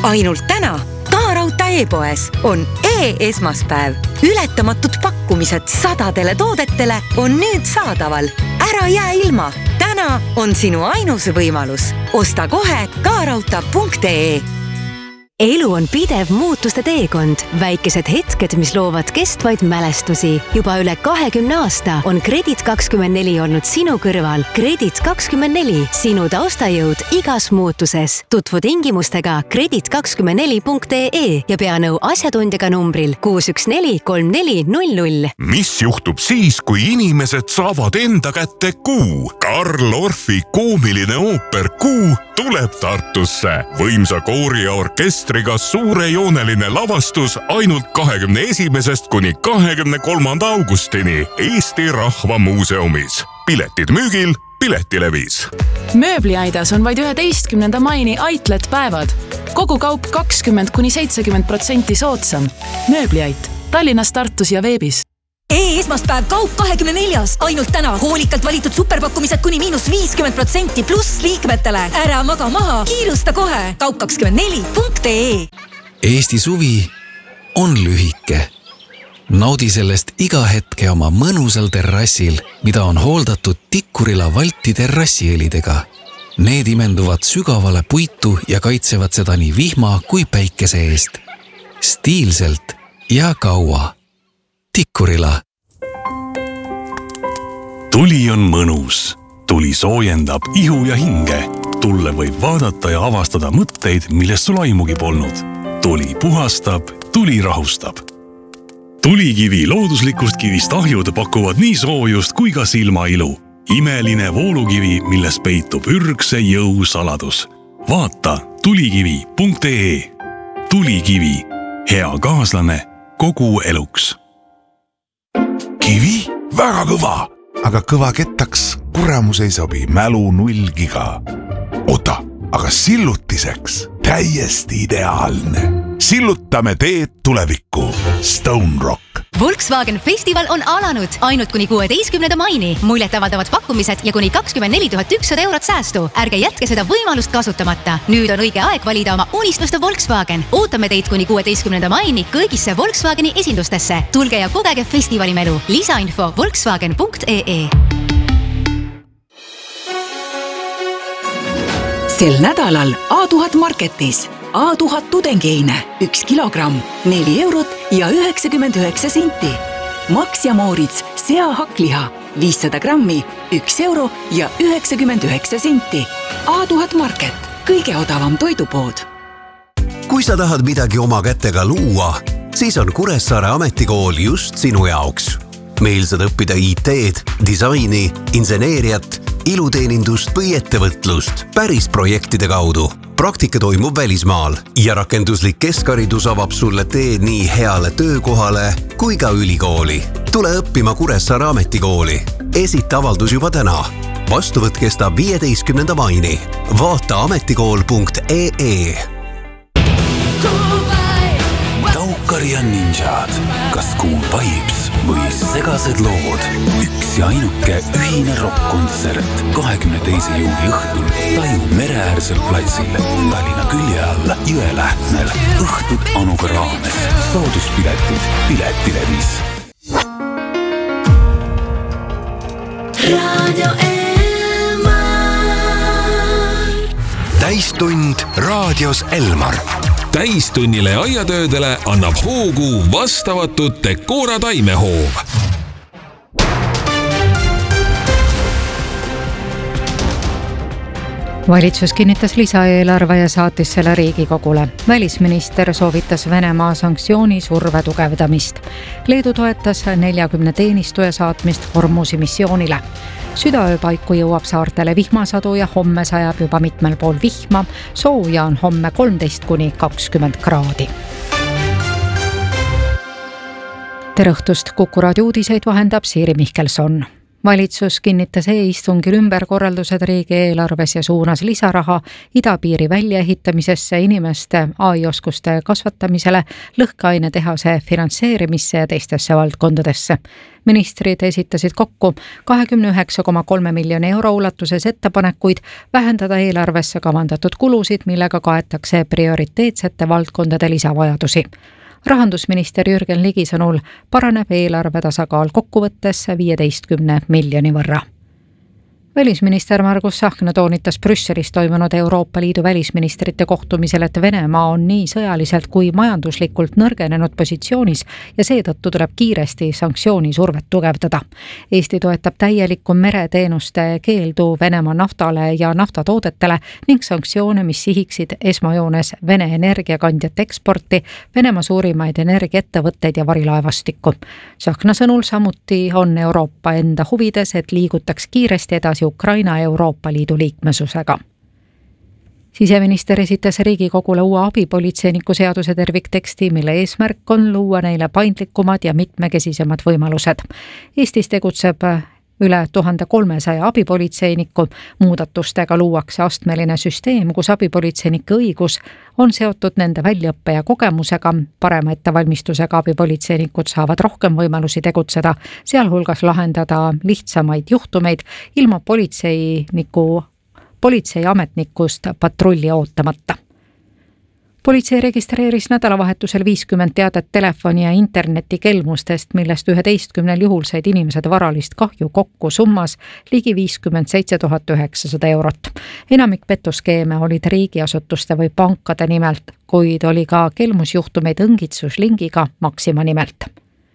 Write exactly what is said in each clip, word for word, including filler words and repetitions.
Ainult täna Kaarauta e-poes on e-esmaspäev. Ületamatud pakkumised sadadele toodetele on nüüd saadaval. Ära jää ilma. Täna on sinu ainus võimalus. Osta kohe kaarauta punkt ee. Elu on pidev muutuste teekond. Väikesed hetked, mis loovad kestvaid mälestusi. Juba üle kahekümne aasta on Kredit kakskümmend neli olnud sinu kõrval. Kredit kakskümmend neli, sinu taustajõud igas muutuses. Tutvu tingimustega kredit kakskümmend neli punkt ee ja pea nõu asjatundjaga numbril kuus üks neli kolm neli null null. Mis juhtub siis, kui inimesed saavad enda kätte Kuu? Karl Orfi koomiline ooper Kuu tuleb Tartusse. Võimsa koori ja orkestriga suurejooneline lavastus ainult kahekümne esimesest kuni kahekümne kolmanda augustini Eesti Rahva Muuseumis. Piletid müügil Piletilevis. Mööbliaidas on vaid üheteistkümnenda maini Outlet päevad. Kogu kaup kakskümmend kuni seitsekümmend protsenti soodsam. Mööbliait Tallinnas, Tartus ja veebis. E-esmaspäev kaup kahekümne neljas. Ainult täna hoolikalt valitud superpakkumised kuni miinus viiskümmend protsenti pluss liikmetele. Ära maga maha, kiirusta kohe. kaup kakskümmend neli punkt ee. Eesti suvi on lühike. Naudi sellest iga hetke oma mõnusal terrassil, mida on hooldatud Tikkurila Valti terrassiõlidega. Need imenduvad sügavale puitu ja kaitsevad seda nii vihma kui päikese eest. Stiilselt ja kaua. Tikkurila. Tuli on mõnus. Tuli soojendab ihu ja hinge. Tulle võib vaadata ja avastada mõtteid, millest sul aimugi polnud. Tuli puhastab, tuli rahustab. Tulikivi looduslikust kivist ahjud pakuvad nii soojust kui ka silmailu. Imeline voolukivi, milles peitub ürgse jõu saladus. Vaata tulikivi punkt ee. Tulikivi. Hea kaaslane kogu eluks. Kivi? Väga kõva, aga kõva kettaks kuramus ei sobi, mälu nullgiga. Ota, aga sillutiseks täiesti ideaalne. Sillutame teed tulevikku. Stone Rock. Volkswagen festival on alanud ainult kuni kuueteistkümnenda maini. Muljet avaldavad pakkumised ja kuni kakskümmend neli tuhat ükssada eurot säästu. Ärge jätke seda võimalust kasutamata. Nüüd on õige aeg valida oma unistuste Volkswagen. Ootame teid kuni kuueteistkümnenda maini kõigisse Volkswageni esindustesse. Tulge ja kogege festivali melu. Lisainfo volkswagen punkt ee. Sel nädalal A tuhat marketis A tuhat tudengeine, üks kilogramm, neli eurot ja üheksakümmend üheksa senti. Max ja Moritz seahakkliha, viissada grammi, üks euro ja üheksakümmend üheksa senti. A tuhat market, kõige odavam toidupood. Kui sa tahad midagi oma kätega luua, siis on Kuressaare ametikool just sinu jaoks. Meil saad õppida I T-d, disaini, inseneeriat, iluteenindust või ettevõtlust päris projektide kaudu. Praktika toimub välismaal ja rakenduslik keskharidus avab sulle tee nii heale töökohale kui ka ülikooli. Tule õppima Kuressaare ametikooli. Esita avaldus juba täna. Vastuvõtt kestab viieteistkümnenda maini. Vaata ametikool punkt ee. Taukari ja ninjad, kas Cool Vibes või segased lood. Üks ja ainuke ühine rock-kontsert kahekümne teise juuni õhtul Taju mereäärsel platsil Tallinna külje all Jõelähtmel. Õhtud Anuga raames. Sooduspiletid Piletilevis. Radio Elmar. Täistund raadios Elmar. Täistunnile ja aiatöödele annab hoogu vastavatut Decora taimehoov. Valitsus kinnitas lisaeelarve ja saatis selle Riigikogule. Välisminister soovitas Venemaa sanktsiooni surve tugevdamist. Leedu toetas neljakümne teenistuja saatmist Hormusi missioonile. Südaöö paiku jõuab saartele vihmasadu ja homme sajab juba mitmel pool vihma. Sooja on homme kolmteist kuni kakskümmend kraadi. Tere õhtust, Kuku raadio uudiseid vahendab Siiri Mihkelson. Valitsus kinnitas e-istungil ümberkorraldused riigieelarves ja suunas lisaraha idapiiri väljaehitamisesse, inimeste A I-oskuste kasvatamisele, lõhkeainetehase finantseerimisse ja teistesse valdkondadesse. Ministrid esitasid kokku kakskümmend üheksa koma kolm miljoni euro ulatuses ettepanekuid vähendada eelarvesse kavandatud kulusid, millega kaetakse prioriteetsete valdkondade lisavajadusi. Rahandusminister Jürgen Ligi sõnul paraneb eelarve tasakaal kokkuvõttes viieteistkümne miljoni võrra. Välisminister Margus Tsahkna toonitas Brüsselis toimunud Euroopa Liidu välisministrite kohtumisel, et Venemaa on nii sõjaliselt kui majanduslikult nõrgenenud positsioonis ja seetõttu tuleb kiiresti sanktsiooni survet tugevdada. Eesti toetab täielikku mereteenuste keeldu Venemaa naftale ja naftatoodetele ning sanktsioone, mis sihiksid esmajoones Vene energiakandjate eksporti, Venemaa suurimaid energiaettevõtteid ja varilaevastikku. Tsahkna sõnul samuti on Euroopa enda huvides, et liigutaks kiiresti edasi Ukraina Euroopa Liidu liikmesusega. Siseminister esitas Riigikogule uue abipolitseiniku seaduse tervikteksti, mille eesmärk on luua neile paindlikumad ja mitmekesisemad võimalused. Eestis tegutseb üle tuhande kolmesaja abipolitseiniku. Muudatustega luuakse astmeline süsteem, kus abipolitseinike õigus on seotud nende väljaõppe ja kogemusega. Parema ettevalmistusega abipolitseinikud saavad rohkem võimalusi tegutseda, sealhulgas lahendada lihtsamaid juhtumeid ilma politseiniku, politseiametnikust patrulli ootamata. Politsei registreeris nädalavahetusel viiskümmend teadet telefoni ja interneti kelmustest, millest üheteistkümnel juhul said inimesed varalist kahju kokku summas ligi viiskümmend seitse tuhat üheksasada eurot. Enamik petuskeeme olid riigiasutuste või pankade nimelt, kuid oli ka kelmusjuhtumeid õngitsuslingiga Maxima nimelt.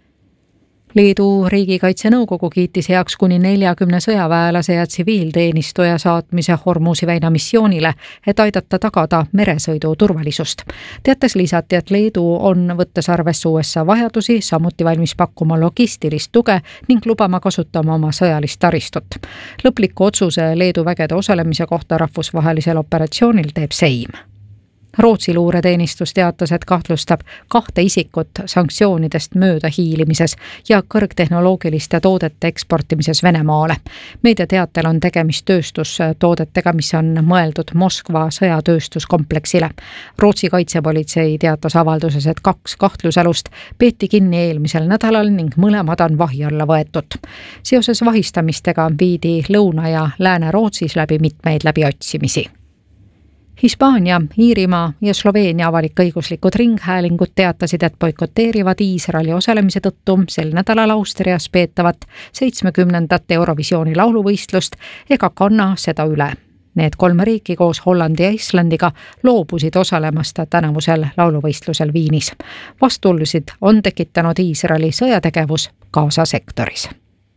Leedu riigikaitsenõukogu kiitis heaks kuni neljakümne sõjaväelase ja tsiviilteenistuja saatmise Hormuzi väina missioonile, et aidata tagada meresõidu turvalisust. Teates lisati, et Leedu on võttes arvesse U S A vajadusi, samuti valmis pakkuma logistilist tuge ning lubama kasutama oma sõjalist taristut. Lõpliku otsuse Leedu vägede osalemise kohta rahvusvahelisel operatsioonil teeb Seim. Rootsi luureteenistus teatas, et kahtlustab kahte isikut sanktsioonidest mööda hiilimises ja kõrgtehnoloogiliste toodete eksportimises Venemaale. Meediateatel on tegemist tööstustoodetega, mis on mõeldud Moskva sõjatööstuskompleksile. Rootsi kaitsepolitsei teatas avalduses, et kaks kahtlusalust peeti kinni eelmisel nädalal ning mõlemad on vahi alla võetud. Seoses vahistamistega viidi Lõuna- ja Lääne-Rootsis läbi mitmeid läbiotsimisi. Hispaania, Iirimaa ja Sloveenia avalik-õiguslikud ringhäälingud teatasid, et boikoteerivad Iisraeli osalemise tõttu sel nädalal Austrias peetavat seitsmekümnendat Eurovisiooni lauluvõistlust ega kanna seda üle. Need kolm riiki koos Hollandi ja Islandiga loobusid osalemast tänavusel lauluvõistlusel Viinis. Vastuolusid on tekitanud Iisraeli sõjategevus Gaza sektoris.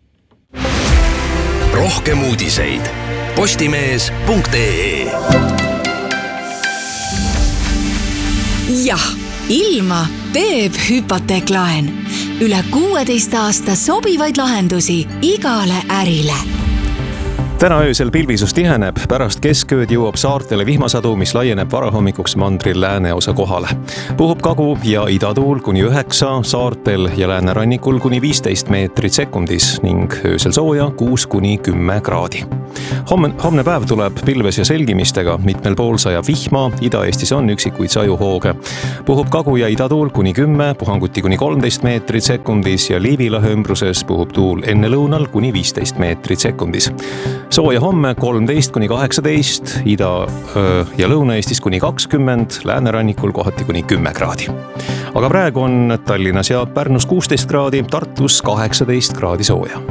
Rohkem uudiseid postimees punkt ee. Jah, ilma teeb hüpoteeklaen. Üle kuueteist aasta sobivaid lahendusi igale ärile. Täna öösel pilvisus tiheneb, pärast keskööd jõuab saartele vihmasadu, mis laieneb varahommikuks mandril lääneosa kohale. Puhub kagu- ja idatuul kuni üheksa, saartel ja läänerannikul kuni viisteist meetrit sekundis ning öösel sooja kuus kuni kümme kraadi. Homme, homne päev tuleb pilves ja selgimistega, mitmel pool sajab vihma, Ida-Eestis on üksikuid sajuhooge. Puhub kagu- ja idatuul kuni kümme, puhanguti kuni kolmteist meetrit sekundis ja Liivilahe ümbruses puhub tuul enne lõunal kuni viisteist meetrit sekundis. Sooja homme kolmteist kuni kaheksateist, Ida- ja Lõuna-Eestis kuni kakskümmend, läänerannikul kohati kuni kümme kraadi. Aga praegu on Tallinnas ja Pärnus kuusteist kraadi, Tartus kaheksateist kraadi sooja.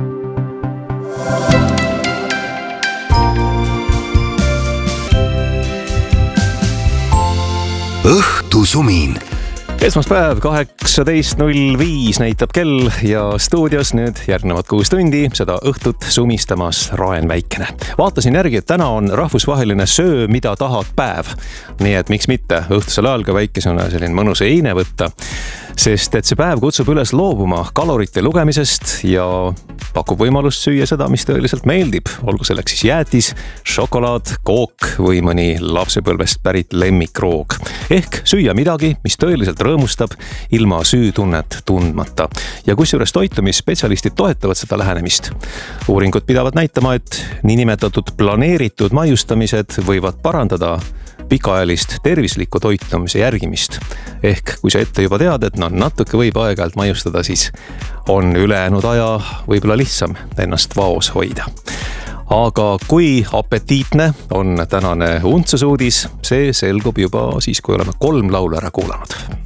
Õhtusumin. Esmaspäev kaheksateist null viis näitab kell ja stuudios nüüd järgnevad kuus tundi seda õhtut sumistamas Raen Väikene. Vaatasin järgi, et täna on rahvusvaheline söö, mida tahad päev. Nii et miks mitte õhtusel ajal ka väikesena selline mõnus eine võtta. sest et see päev kutsub üles loobuma kalorite lugemisest ja pakub võimalust süüa seda, mis tõeliselt meeldib, olgu selleks siis jäätis, šokolaad, kook või mõni lapsepõlvest pärit lemmikroog. Ehk süüa midagi, mis tõeliselt rõõmustab ilma süütunnet tundmata. Ja kusjuures toitumisspetsialistid toetavad seda lähenemist. Uuringud pidavad näitama, et niinimetatud planeeritud maiustamised võivad parandada pikaajalist tervislikku toitumise järgimist. Ehk kui sa ette juba tead, et no natuke võib aeg-ajalt maiustada, siis on ülejäänud aja võib-olla lihtsam ennast vaos hoida. Aga kui apetiitne on tänane untsusuudis, see selgub juba siis, kui oleme kolm laulu ära kuulanud.